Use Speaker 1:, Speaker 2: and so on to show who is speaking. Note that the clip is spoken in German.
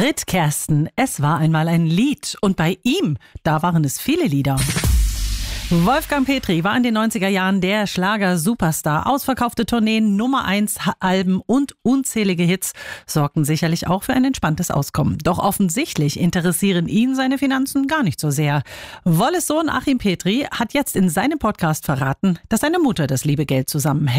Speaker 1: Frit Kersten, es war einmal ein Lied und bei ihm, da waren es viele Lieder. Wolfgang Petri war in den 90er Jahren der Schlager-Superstar. Ausverkaufte Tourneen, Nummer 1 Alben und unzählige Hits sorgten sicherlich auch für ein entspanntes Auskommen. Doch offensichtlich interessieren ihn seine Finanzen gar nicht so sehr. Wolles Sohn Achim Petri hat jetzt in seinem Podcast verraten, dass seine Mutter das liebe Geld zusammenhält.